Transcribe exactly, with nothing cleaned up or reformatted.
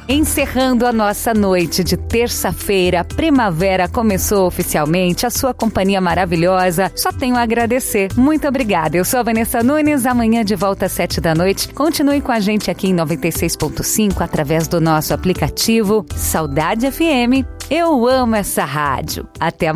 Encerrando a nossa noite de terça-feira, a primavera começou oficialmente, a sua companhia maravilhosa, só tenho a agradecer. Muito obrigada, eu sou a Vanessa Nunes, amanhã de volta às sete da noite. Continue com a gente aqui em noventa e seis ponto cinco através do nosso aplicativo Saudade F M. Eu amo essa rádio. Até amanhã.